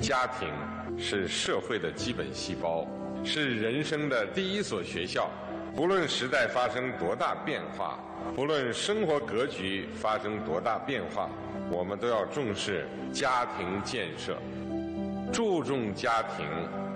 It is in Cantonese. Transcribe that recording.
家庭是社会的基本细胞，是人生的第一所学校。不论时代发生多大变化，不论生活格局发生多大变化，我们都要重视家庭建设，注重家庭，